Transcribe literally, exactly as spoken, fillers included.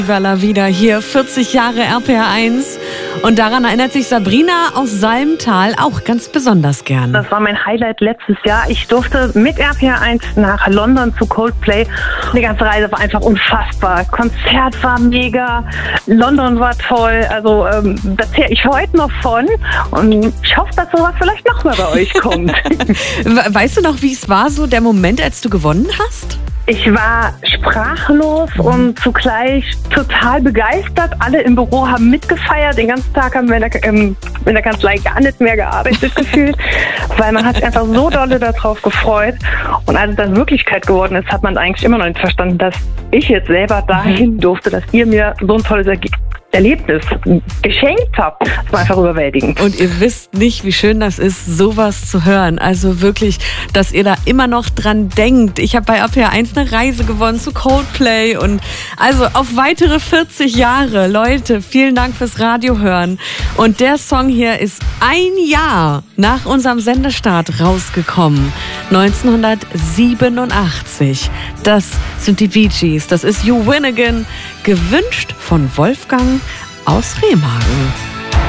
Viva wieder hier, vierzig Jahre R P R eins. Und daran erinnert sich Sabrina aus Salmtal auch ganz besonders gern. Das war mein Highlight letztes Jahr. Ich durfte mit R P R eins nach London zu Coldplay. Die ganze Reise war einfach unfassbar. Konzert war mega, London war toll. Also ähm, da zähle ich heute noch von. Und ich hoffe, dass sowas vielleicht noch mal bei euch kommt. Weißt du noch, wie es war, so der Moment, als du gewonnen hast? Ich war sprachlos und zugleich total begeistert. Alle im Büro haben mitgefeiert. Den ganzen Tag haben wir in der, ähm, in der Kanzlei gar nicht mehr gearbeitet gefühlt, weil man hat sich einfach so dolle darauf gefreut. Und als es dann Wirklichkeit geworden ist, hat man eigentlich immer noch nicht verstanden, dass ich jetzt selber dahin durfte, dass ihr mir so ein tolles Ergebnis Erlebnis geschenkt habt. Das war einfach überwältigend. Und ihr wisst nicht, wie schön das ist, sowas zu hören. Also wirklich, dass ihr da immer noch dran denkt. Ich habe bei R P R eins eine Reise gewonnen zu Coldplay und also auf weitere vierzig Jahre. Leute, vielen Dank fürs Radio hören. Und der Song hier ist ein Jahr nach unserem Sendestart rausgekommen. neunzehnhundertsiebenundachtzig. Das sind die Bee Gees. Das ist You Win Again. Gewünscht von Wolfgang aus Remagen.